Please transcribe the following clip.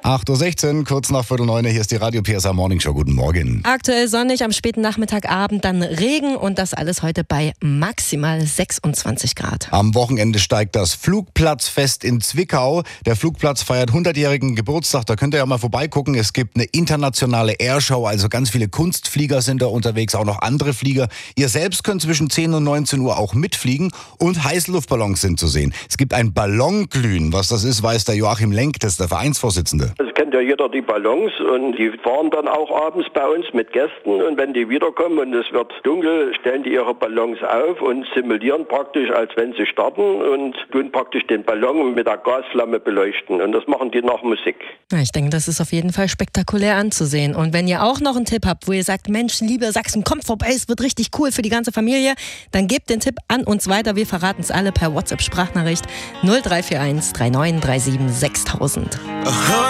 8.16 Uhr, kurz nach 8:45, hier ist die Radio PSA Morning Show. Guten Morgen. Aktuell sonnig, am späten Nachmittagabend dann Regen und das alles heute bei maximal 26 Grad. Am Wochenende steigt das Flugplatzfest in Zwickau. Der Flugplatz feiert 100-jährigen Geburtstag. Da könnt ihr ja mal vorbeigucken. Es gibt eine internationale Airshow, also ganz viele Kunstflieger sind da unterwegs, auch noch andere Flieger. Ihr selbst könnt zwischen 10 und 19 Uhr auch mitfliegen und Heißluftballons sind zu sehen. Es gibt ein Ballonglühen. Was das ist, weiß der Joachim Lenk, das ist der Vereinsvorsitzende. Es kennt ja jeder die Ballons und die fahren dann auch abends bei uns mit Gästen und wenn die wiederkommen und es wird dunkel, stellen die ihre Ballons auf und simulieren praktisch, als wenn sie starten und tun praktisch den Ballon mit der Gasflamme beleuchten und das machen die nach Musik. Ja, ich denke, das ist auf jeden Fall spektakulär anzusehen. Und wenn ihr auch noch einen Tipp habt, wo ihr sagt, Mensch, liebe Sachsen, kommt vorbei, es wird richtig cool für die ganze Familie, dann gebt den Tipp an uns weiter. Wir verraten es alle per WhatsApp-Sprachnachricht 0341 3937 6000.